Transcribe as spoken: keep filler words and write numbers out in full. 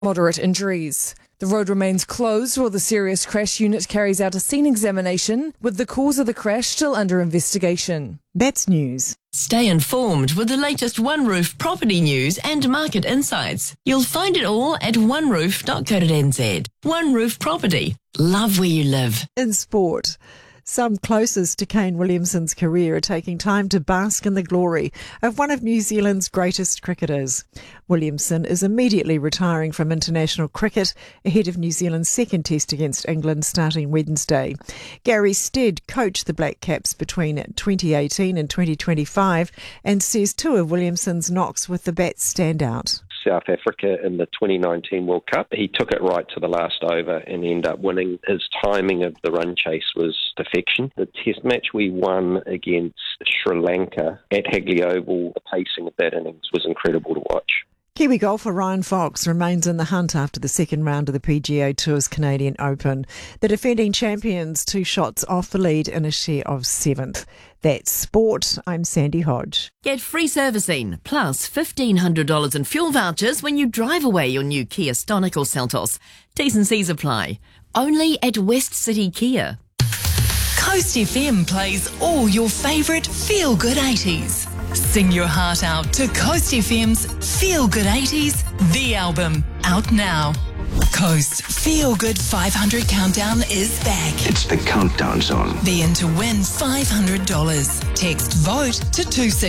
Moderate injuries. The road remains closed while the serious crash unit carries out a scene examination, with the cause of the crash still under investigation. That's news. Stay informed with the latest One Roof property news and market insights. You'll find it all at one roof dot co dot n z. One Roof Property. Love where you live. In sport, some closest to Kane Williamson's career are taking time to bask in the glory of one of New Zealand's greatest cricketers. Williamson is immediately retiring from international cricket ahead of New Zealand's second test against England starting Wednesday. Gary Stead coached the Black Caps between twenty eighteen and twenty twenty-five and says two of Williamson's knocks with the bat stand out. South Africa in the twenty nineteen World Cup. He took it right to the last over and ended up winning. His timing of the run chase was perfection. The test match we won against Sri Lanka at Hagley Oval, the pacing of that innings was incredible to watch. Kiwi golfer Ryan Fox remains in the hunt after the second round of the P G A Tour's Canadian Open. The defending champions two shots off the lead in a share of seventh. That's sport. I'm Sandy Hodge. Get free servicing plus fifteen hundred dollars in fuel vouchers when you drive away your new Kia Stonic or Seltos. T's and C's apply. Only at West City Kia. Coast F M plays all your favourite feel-good eighties. Sing your heart out to Coast F M's Feel Good eighties, the album, out now. Coast Feel Good five hundred Countdown is back. It's the countdown song. Be in to win five hundred dollars. Text VOTE to two six